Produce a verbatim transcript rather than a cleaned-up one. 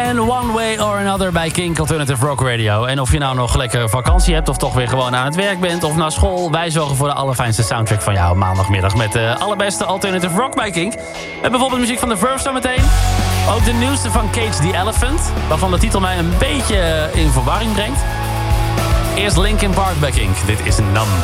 En One Way or Another bij Kink Alternative Rock Radio. En of je nou nog lekker vakantie hebt of toch weer gewoon aan het werk bent of naar school, wij zorgen voor de allerfijnste soundtrack van jou maandagmiddag met de allerbeste alternative rock bij Kink. We hebben bijvoorbeeld muziek van The Verve zometeen. Ook de nieuwste van Cage the Elephant, waarvan de titel mij een beetje in verwarring brengt. Eerst Linkin Park bij Kink. Dit is Numb.